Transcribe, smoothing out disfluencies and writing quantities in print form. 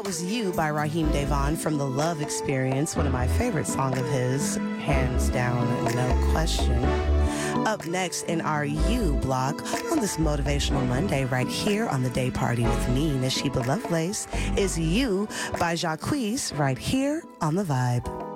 was You by Raheem Devon from The Love Experience, one of my favorite songs of his, hands down, no question. Up next in our You block on this Motivational Monday right here on The Day Party with me, Nashiba Lovelace, is You by Jacquees right here on The Vibe.